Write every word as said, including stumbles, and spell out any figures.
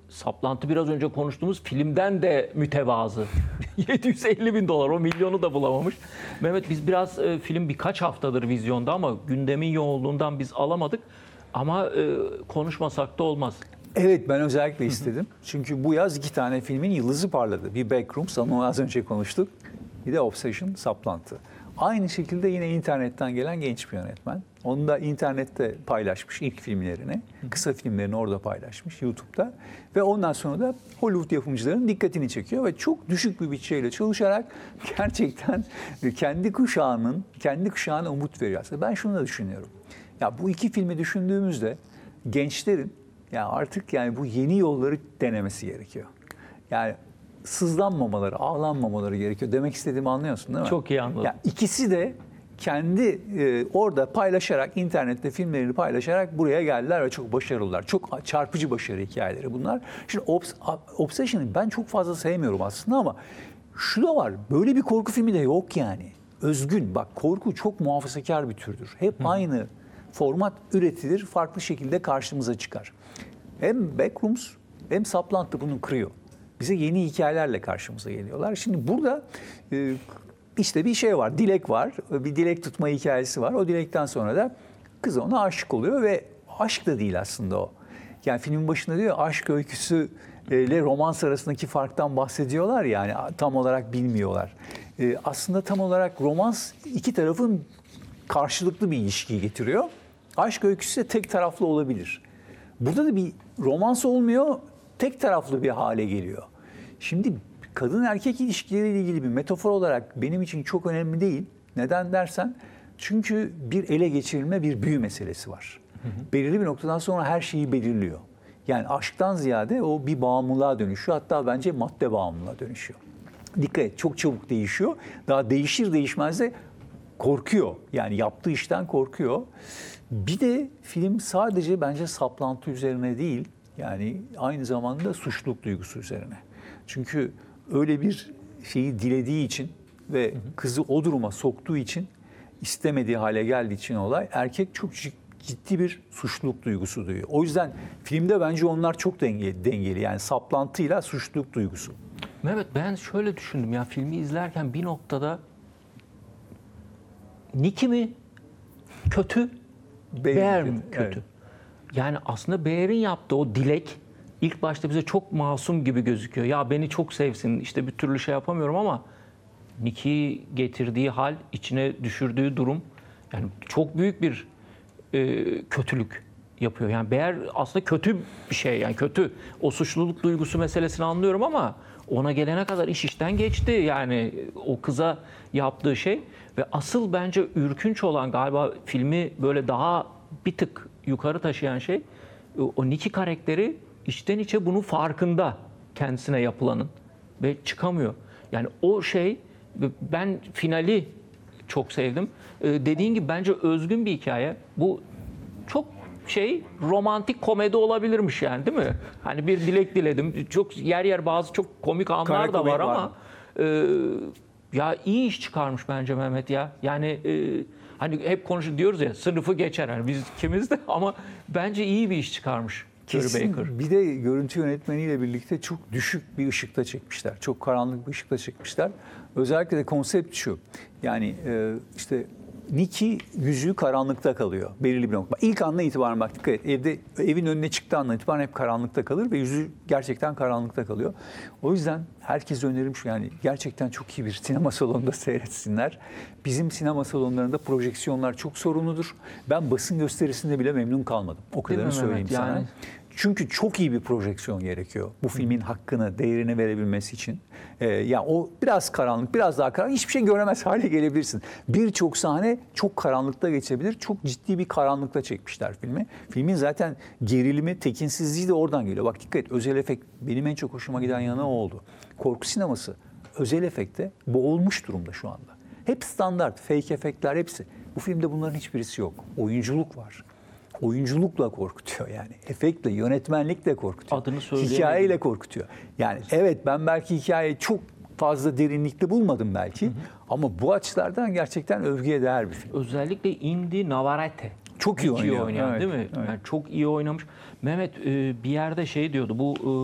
Saplantı biraz önce konuştuğumuz filmden de mütevazı. yedi yüz elli bin dolar, o milyonu da bulamamış. Mehmet, biz biraz e, film birkaç haftadır vizyonda ama gündemin yoğunluğundan biz alamadık. Ama e, konuşmasak da olmaz. Evet, ben özellikle istedim. Çünkü bu yaz iki tane filmin yıldızı parladı. Bir Backrooms, onu az önce konuştuk. Bir de Obsession, Saplantı. Aynı şekilde yine internetten gelen genç bir yönetmen. Onu da internette paylaşmış ilk filmlerini. Kısa filmlerini orada paylaşmış YouTube'da. Ve ondan sonra da Hollywood yapımcılarının dikkatini çekiyor. Ve çok düşük bir bütçeyle çalışarak gerçekten kendi kuşağının, kendi kuşağına umut veriyor aslında. Ben şunu da düşünüyorum. Ya bu iki filmi düşündüğümüzde gençlerin ya artık yani bu yeni yolları denemesi gerekiyor. Yani sızlanmamaları, ağlanmamaları gerekiyor. Demek istediğimi anlıyorsun değil mi? Çok iyi anladım. Yani ikisi de kendi e, orada paylaşarak, internette filmlerini paylaşarak buraya geldiler ve çok başarılılar. Çok çarpıcı başarı hikayeleri bunlar. Şimdi Obs Obsession'ı ben çok fazla sevmiyorum aslında ama şu da var. Böyle bir korku filmi de yok yani. Özgün. Bak, korku çok muhafazakar bir türdür. Hep Hı. aynı format üretilir, farklı şekilde karşımıza çıkar. Hem Backrooms hem Saplantı bunu kırıyor. Bize yeni hikayelerle karşımıza geliyorlar. Şimdi burada e, işte bir şey var, dilek var, bir dilek tutma hikayesi var. O dilekten sonra da kız ona aşık oluyor ve aşk da değil aslında o. Yani filmin başında diyor, aşk öyküsü ile romans arasındaki farktan bahsediyorlar yani tam olarak bilmiyorlar. E, aslında tam olarak romans iki tarafın karşılıklı bir ilişkiyi getiriyor. Aşk öyküsü de tek taraflı olabilir. Burada da bir romans olmuyor, tek taraflı bir hale geliyor. Şimdi kadın erkek ilişkileriyle ilgili bir metafor olarak benim için çok önemli değil. Neden dersen, çünkü bir ele geçirilme, bir büyü meselesi var. Hı hı. Belirli bir noktadan sonra her şeyi belirliyor. Yani aşktan ziyade o bir bağımlılığa dönüşüyor. Hatta bence madde bağımlılığa dönüşüyor. Dikkat et, çok çabuk değişiyor. Daha değişir değişmez de korkuyor. Yani yaptığı işten korkuyor. Bir de film sadece bence saplantı üzerine değil, yani aynı zamanda suçluluk duygusu üzerine. Çünkü öyle bir şeyi dilediği için ve kızı o duruma soktuğu için, istemediği hale geldiği için olay, erkek çok ciddi bir suçluluk duygusu duyuyor. O yüzden filmde bence onlar çok dengeli, dengeli. Yani saplantıyla suçluluk duygusu. Mehmet, ben şöyle düşündüm ya, filmi izlerken bir noktada Nicky mi kötü, Bear mi kötü? Evet. Yani aslında Bear'in yaptığı o dilek ilk başta bize çok masum gibi gözüküyor. Ya beni çok sevsin, işte bir türlü şey yapamıyorum ama Nicky getirdiği hal, içine düşürdüğü durum yani çok büyük bir e, kötülük yapıyor. Yani Bear aslında kötü bir şey, yani kötü. O suçluluk duygusu meselesini anlıyorum ama ona gelene kadar iş işten geçti. Yani o kıza yaptığı şey ve asıl bence ürkünç olan, galiba filmi böyle daha bir tık yukarı taşıyan şey, o Nicky karakteri içten içe bunun farkında, kendisine yapılanın, ve çıkamıyor. Yani o şey, ben finali çok sevdim. Ee, dediğin gibi bence özgün bir hikaye. Bu çok şey, romantik komedi olabilirmiş yani, değil mi? Hani bir dilek diledim. Çok yer yer bazı çok komik anlar Kara da var ama e, ya iyi iş çıkarmış bence Mehmet ya. Yani e, hani hep konuşuyoruz diyoruz ya, sınıfı geçer. Yani biz ikimiz de ama bence iyi bir iş çıkarmış. Kesin. Bir de görüntü yönetmeniyle birlikte çok düşük bir ışıkta çekmişler. Çok karanlık bir ışıkta çekmişler. Özellikle de konsept şu. Yani e, işte Nicky yüzüğü karanlıkta kalıyor belirli bir nokta. İlk andan itibaren bak, dikkat et, evde, evin önüne çıktığı andan itibaren hep karanlıkta kalır ve yüzüğü gerçekten karanlıkta kalıyor. O yüzden herkese önerim şu, yani gerçekten çok iyi bir sinema salonunda seyretsinler. Bizim sinema salonlarında projeksiyonlar çok sorunludur. Ben basın gösterisinde bile memnun kalmadım. O kadarını söyleyeyim sana. Yani... Çünkü çok iyi bir projeksiyon gerekiyor bu filmin hakkını, değerini verebilmesi için. Ee, ya o biraz karanlık, biraz daha karanlık, hiçbir şey göremez hale gelebilirsin. Birçok sahne çok karanlıkta geçebilir. Çok ciddi bir karanlıkta çekmişler filmi. Filmin zaten gerilimi, tekinsizliği de oradan geliyor. Bak dikkat et, özel efekt benim en çok hoşuma giden yanı o oldu. Korku sineması özel efekte boğulmuş durumda şu anda. Hep standart, fake efektler hepsi. Bu filmde bunların hiçbirisi yok. Oyunculuk var. Oyunculukla korkutuyor yani. Efektle, yönetmenlikle korkutuyor. Adını söyleyemedim. Hikayeyle korkutuyor. Yani evet, ben belki hikayeyi çok fazla derinlikli bulmadım belki. Hı hı. Ama bu açılardan gerçekten övgüye değer bir film. Özellikle Indy Navarrete. Çok iyi oynuyor. oynayan, evet, değil mi? Evet. Yani çok iyi oynamış. Mehmet bir yerde şey diyordu, bu